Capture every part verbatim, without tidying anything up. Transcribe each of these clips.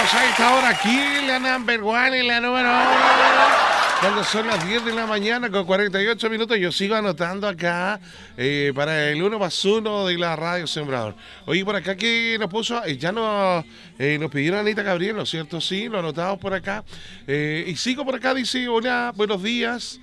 Estamos a esta hora aquí, la number one y la número uno. Cuando son las diez de la mañana con cuarenta y ocho minutos, yo sigo anotando acá eh, para el uno más uno de la Radio Sembrador. Oye, por acá que nos puso, eh, ya nos, eh, nos pidieron a Anita Gabriel, ¿no es cierto? Sí, lo anotamos por acá. Eh, y sigo por acá, dice, hola, buenos días.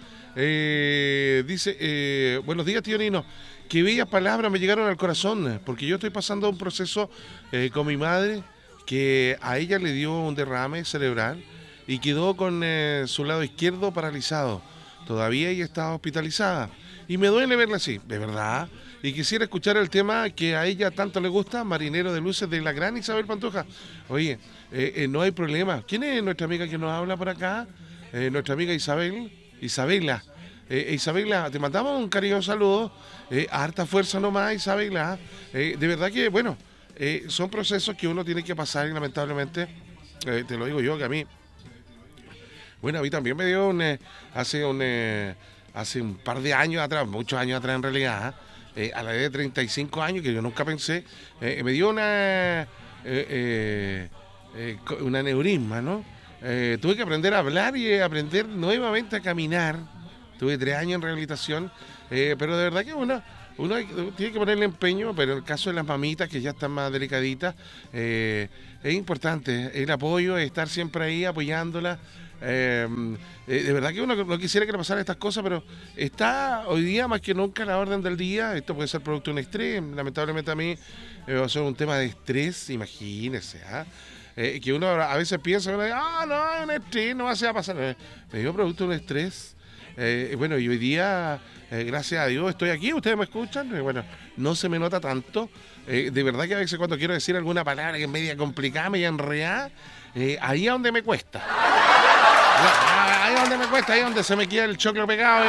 Eh, dice, eh, buenos días, tío Nino. Qué bellas palabras me llegaron al corazón, porque yo estoy pasando un proceso eh, con mi madre, que a ella le dio un derrame cerebral y quedó con eh, su lado izquierdo paralizado. Todavía ella está hospitalizada y me duele verla así, de verdad. Y quisiera escuchar el tema que a ella tanto le gusta, Marinero de Luces, de la gran Isabel Pantoja. Oye, eh, eh, no hay problema. ¿Quién es nuestra amiga que nos habla por acá? Eh, nuestra amiga Isabel, Isabela. Eh, Isabela, te mandamos un cariñoso saludo. Eh, harta fuerza nomás, Isabela. Eh, de verdad que, bueno, eh, son procesos que uno tiene que pasar y lamentablemente, eh, te lo digo yo, que a mí, bueno, a mí también me dio un, eh, hace, un, eh, hace un par de años atrás, muchos años atrás en realidad, eh, a la edad de treinta y cinco años, que yo nunca pensé, eh, me dio una, eh, eh, eh, un aneurisma, ¿no? Eh, tuve que aprender a hablar y eh, aprender nuevamente a caminar. Tuve tres años en rehabilitación, eh, pero de verdad que uno, uno tiene que ponerle empeño, pero en el caso de las mamitas que ya están más delicaditas, eh, es importante el apoyo, estar siempre ahí apoyándolas. Eh, eh, de verdad que uno no quisiera que le pasaran estas cosas, pero está hoy día más que nunca a la orden del día. Esto puede ser producto de un estrés, lamentablemente a mí eh, va a ser un tema de estrés, imagínense, ¿ah? Eh, que uno a veces piensa, ah, no, es un estrés, no va a pasar. Eh, me dio producto de un estrés. Eh, bueno, y hoy día, eh, gracias a Dios, estoy aquí, ustedes me escuchan, eh, bueno, no se me nota tanto. Eh, de verdad que a veces cuando quiero decir alguna palabra que es media complicada, media enredada, eh, ahí es donde me cuesta. Ahí es donde me cuesta, ahí es donde se me queda el choclo pegado.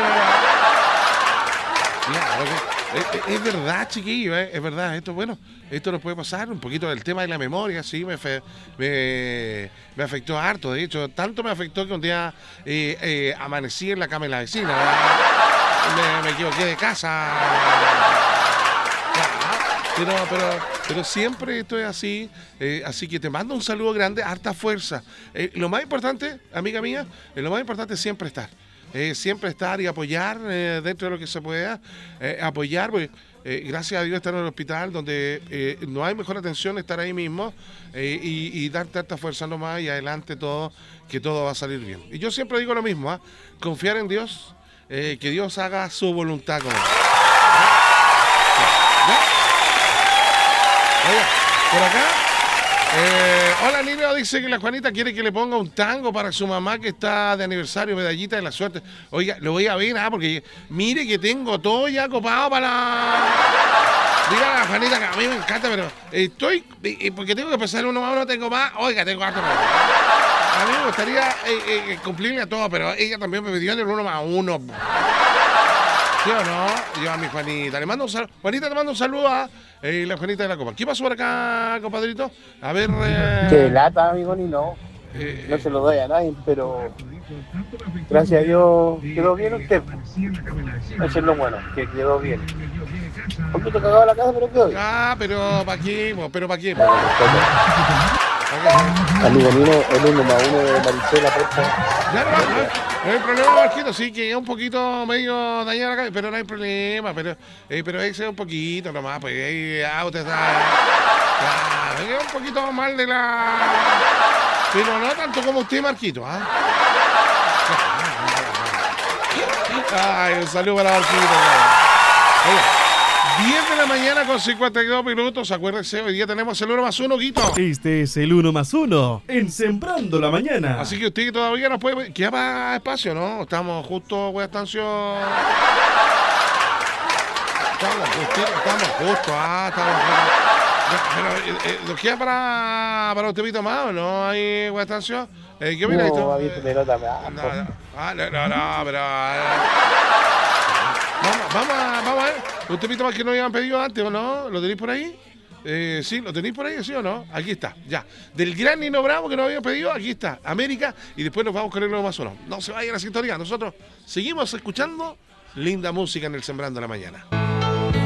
Claro, es, es verdad, chiquillo, eh, es verdad. Esto, bueno, esto nos puede pasar. Un poquito del tema de la memoria, sí, me, fe, me, me afectó harto. De hecho, tanto me afectó que un día eh, eh, amanecí en la cama de la vecina. Me, me equivoqué de casa. Pero, pero, pero siempre esto es así, eh, así que te mando un saludo grande, harta fuerza. Eh, lo más importante, amiga mía, eh, lo más importante es siempre estar. Eh, siempre estar y apoyar eh, dentro de lo que se pueda, eh, apoyar, porque eh, gracias a Dios estar en el hospital donde eh, no hay mejor atención, estar ahí mismo eh, y, y darte harta fuerza nomás y adelante todo, que todo va a salir bien. Y yo siempre digo lo mismo, ¿eh? Confiar en Dios, eh, que Dios haga su voluntad con él. Oiga, por acá, eh, hola Nino, dice que la Juanita quiere que le ponga un tango para su mamá que está de aniversario, medallita de la suerte. Oiga, lo voy a ver, ¿ah? Porque mire que tengo todo ya copado para la... Diga a la Juanita que a mí me encanta, pero estoy, porque tengo que pensar uno más, no tengo más. Oiga, tengo harto más. A mí me gustaría eh, eh, cumplirle a todo, pero ella también me pidió el uno más uno. ¿Sí o no? Yo a mi Juanita. Le mando un saludo. Juanita, te mando un saludo a eh, la Juanita de la Copa. ¿Qué pasó por acá, compadrito? A ver... Eh... Qué lata, amigo Nino. Eh, no se lo doy a nadie, pero... Gracias a Dios quedó bien usted. Eso es lo bueno, que quedó bien. Un poquito cagado la casa, pero quedó bien. Ah, pero ¿para qué? ¿Pero para qué? Amigo Nino, el uno más uno de Maricela, porfa. Ya no, no, no hay problema, Marquito, sí que es un poquito medio dañado la cabeza, pero no hay problema, pero, eh, pero ese es un poquito nomás, pues ahí, ah, usted sabe, claro, es un poquito mal de la... Pero no tanto como usted, Marquito, ¿ah? Ay, un saludo para Marquito. Oye, diez de la mañana con cincuenta y dos minutos. Acuérdense, hoy día tenemos el uno más uno, Guito. Este es el uno más uno en Sembrando la Mañana. Así que usted todavía nos puede... Queda más espacio, ¿no? Estamos justo, güey, estación... Estamos justo, estamos justo, ah, estamos justo. Pero, eh, ¿nos queda para, para un temito más o no? ¿Hay güey, estación? Eh, ¿Qué opina no, esto? No, me nota, no, no, ah, no, no, no, pero... Eh, vamos, vamos, a, vamos a ver. Un temito más que nos habían pedido antes, ¿o no? ¿Lo tenéis por ahí? Eh, sí, ¿lo tenéis por ahí, sí o no? Aquí está, ya. Del gran Nino Bravo que nos había pedido, aquí está, América, y después nos vamos con el nuevo más uno. No se vayan a la sintonía, nosotros seguimos escuchando linda música en el Sembrando la Mañana.